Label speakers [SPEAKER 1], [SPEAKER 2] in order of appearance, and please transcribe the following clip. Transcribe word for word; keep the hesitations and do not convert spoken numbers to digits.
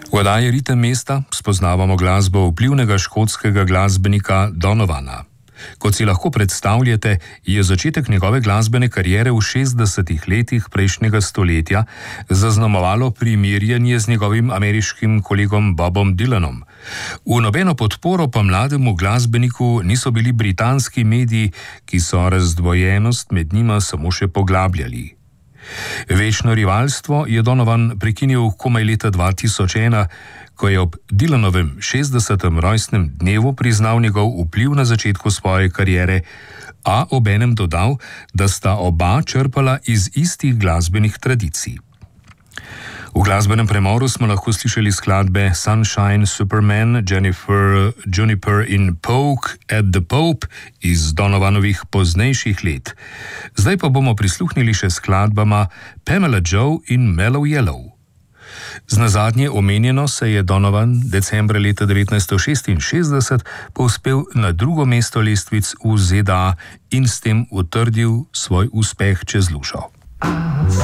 [SPEAKER 1] V oddaji Ritem mesta spoznavamo glasbo vplivnega škotskega glasbenika Donovana. Kot si lahko predstavljate, je začetek njegove glasbene kariere v šestdesetih letih prejšnjega stoletja zaznamovalo primerjanje z njegovim ameriškim kolegom Bobom Dylanom. V nobeno podporo pa mlademu glasbeniku niso bili britanski mediji, ki so razdvojenost med njima samo še poglabljali. Večno rivalstvo je Donovan prekinil komaj leta dva tisoč ena, ko je ob Dylanovem šestdesetem rojstnem dnevu priznal njegov vpliv na začetku svoje kariere, a obenem dodal, da sta oba črpala iz istih glasbenih tradicij. V glasbenem premoru smo lahko slišali skladbe Sunshine Superman, Jennifer, Juniper in Poke at the Pope iz Donovanovih poznejših let. Zdaj pa bomo prisluhnili še skladbama Pamela Joe in Mellow Yellow. Z nazadnje omenjeno se je Donovan decembra leta devetnajststo šestinšestdeset povzpel na drugo mesto lestvic v Z D A in s tem utrdil svoj uspeh čez lužo.